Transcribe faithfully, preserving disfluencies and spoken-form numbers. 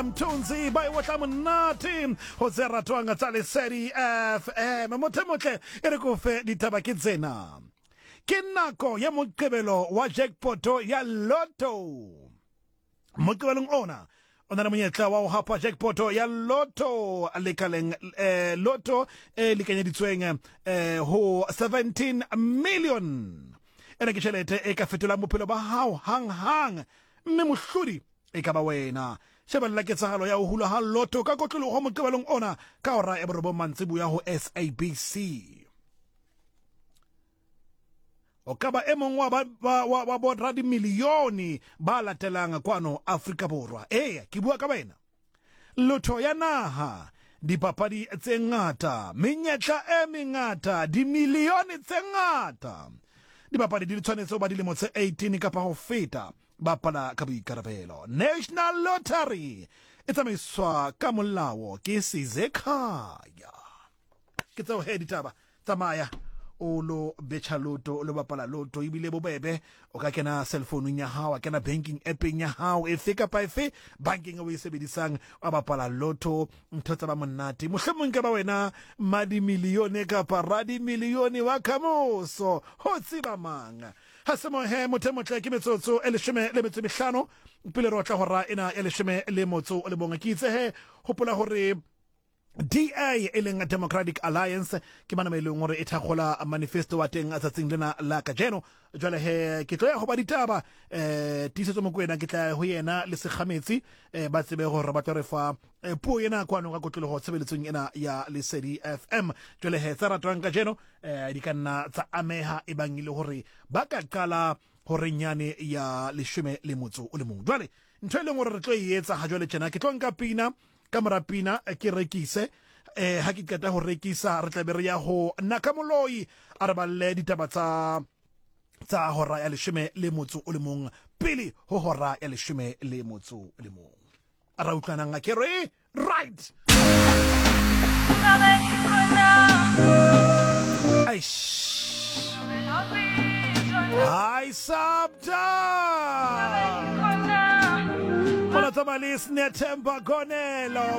Mtunzi by Watamunati Jose Ratwanga Tale Seri F M Motemote Erekufe Ditabaki Zena Kinako ya Mukebelo wa jackpoto ya Lotto Mukebelung ona Ona mwenyeta wao hapa jackpoto ya Lotto alikaleng eh, Lotto eh, likanye ditweng eh, ho seventeen million Ena kishelete eka fetula mupelo ba hao hang hang Memushuri eka ba wena Sheba la ketsahalo ya hula ha Lotto ka kotlolo ho mokebelong ona ka ora e borobo mantsibu ya ho S A B C o kaba e mongwa ba wa wa bodra di milioni ba latelang kwano Afrika Borwa eh ke bua ka wena Lotto ya naha dipapadi tse ngata menyetla e mengata di milioni tse ngata dipapadi di tshwanetse ba dilemo tse eighteen kapa ho feta Bapala ka boikarabelo National Lottery e tsamaiswa ka molao ke Sizekhaya ke tsao he ditaba tsamaya o lo betcha Lotto o lo bapala Lotto ibile bobebe o ka kena cell phone ya hao kena banking app ya hao e fika pa efe banking o e sebedisang wa bapala Lotto ntho tsa ba monate mohlomong ke ba wena madi milione ka paradi milione wa kamoso ho tsiba manga Hasemo he motemotle ke metsotso e leshome le metso mehlano pele re tla hora ena e leshome le motso le bonga ke itse he hopola hore D A e leng Democratic Alliance ke bana meleng hore e thagola manifesto wa teng a tsatsing lena la kajeno jwale he ke tlo ya go ba ditaba eh tisetso mokwena ke tla ho yena le segametsi eh ba tsebe hore ba tlo re fa puo yena kwano ka kotlolo go tshebeletsong ena ya Lesedi F M jwale he tsara twang kajeno eh di kana tsa ameha e bang ile hore ba ka qala hore nyane ya leshome le motso o le mong jwale ntho ile hore re tlo e etsa ha jwale tjena ke tlo nka pina Kamera pina ke rekise eh ha ke qeta ho rekisa re tla be re ya ho nakamoloi a re balle ditaba tsa tsa hora ya leshome le motso o le mong pele ho hora ya leshome le motso o le mong a ra utlwana nga ke re right aish ai sabta Mona Tamalis Netemba Gonelo